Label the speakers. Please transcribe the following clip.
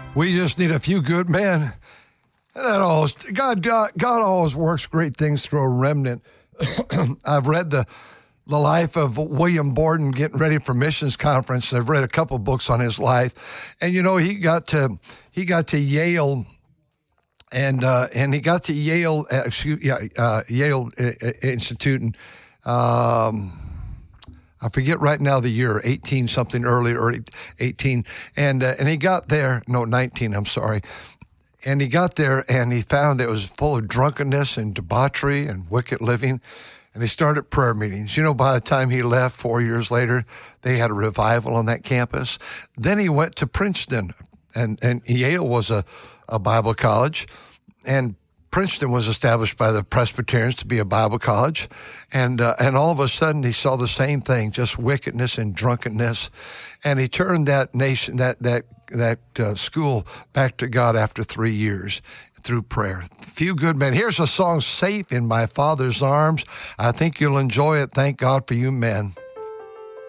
Speaker 1: We just need a few good men. And that always, God always works great things through a remnant. I've read the life of William Borden getting ready for missions conference. I've read a couple books on his life, and you know he got to Yale, and he got to Yale Yale Institute, and I forget right now the year, 18 something, early 18, and he got there. No, 19. I'm sorry. And he got there, and he found it was full of drunkenness and debauchery and wicked living. And he started prayer meetings. You know, by the time he left 4 years later, they had a revival on that campus. Then he went to Princeton, and Yale was a Bible college, and Princeton was established by the Presbyterians to be a Bible college. And all of a sudden he saw the same thing, just wickedness and drunkenness. And he turned that nation, that school back to God after 3 years through prayer. Few good men. Here's a song, Safe in My Father's Arms. I think you'll enjoy it. Thank God for you men.